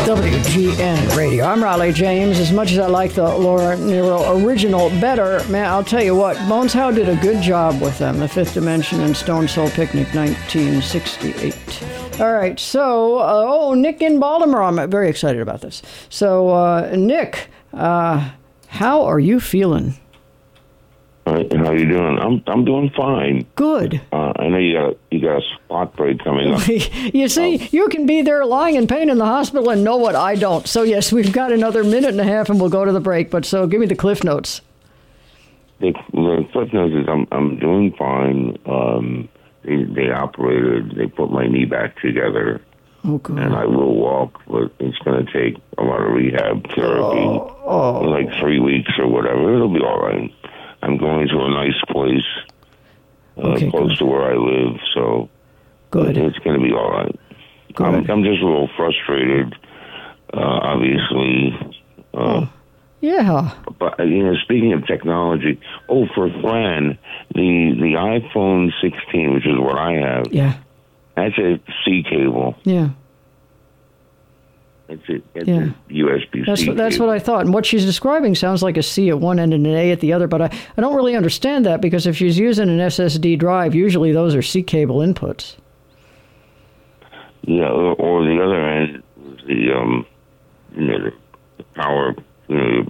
WGN Radio. I'm Raleigh James. As much as I like the Laura Nyro original better, man, I'll tell you what, Bones Howe did a good job with them. The Fifth Dimension and Stone Soul Picnic, 1968. All right, so, Nick in Baltimore. I'm very excited about this. So, Nick, how are you feeling? How you doing? I'm doing fine. Good. I know you got a spot break coming up. You see, you can be there lying in pain in the hospital and know what I don't. So yes, we've got another minute and a half, and we'll go to the break. But so, give me the Cliff Notes. The Cliff Notes is I'm doing fine. They operated. They put my knee back together. Oh, good. And I will walk, but it's going to take a lot of rehab therapy, like 3 weeks or whatever. It'll be all right. I'm going to a nice place close to where I live, so good. It's going to be all right. Good. I'm just a little frustrated, obviously. Yeah. But, speaking of technology, for Fran, the iPhone 16, which is what I have, that's a C cable. Yeah. That's a USB-C. That's what I thought. And what she's describing sounds like a C at one end and an A at the other, but I don't really understand that, because if she's using an SSD drive, usually those are C cable inputs. Yeah, or the other end, the power, the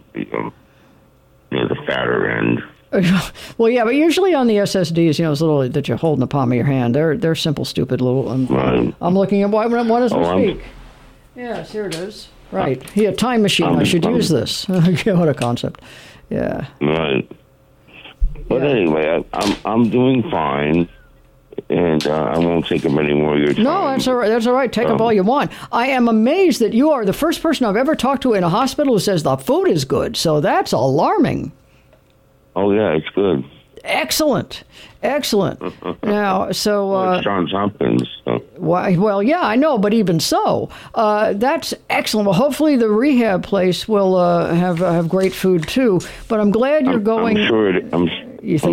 fatter end. Well, yeah, but usually on the SSDs, those little that you hold in the palm of your hand, they're simple, stupid little. I'm looking at one as we speak. Yes, here it is. Right. A time machine. I should use this. What a concept. Yeah. Right. But anyway, I'm doing fine, and I won't take up any more of your time. No, that's all right. That's all right. Take up all you want. I am amazed that you are the first person I've ever talked to in a hospital who says the food is good. So that's alarming. Oh, yeah, it's good. Excellent. Now, so... well, it's Johns Hopkins. So. Well, yeah, I know, but even so, that's excellent. Well, hopefully the rehab place will have great food, too. But I'm glad you're going... I'm sure